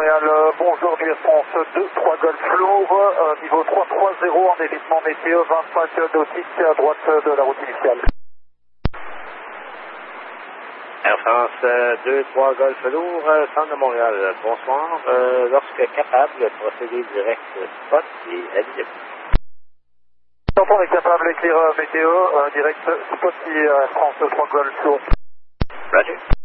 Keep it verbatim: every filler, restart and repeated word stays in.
Montréal, euh, bonjour, Air France deux trois Golf Lourd, euh, niveau trois trois zéro en évitement météo, vingt-cinq nautiques à droite de la route initiale. Air France deux trois Golf Lourd, euh, centre de Montréal, bonsoir. Euh, lorsque capable, procédez direct spot et avis. Quand on est capable d'écrire euh, météo, euh, direct spot et Air France trois Golf Lourd. Roger.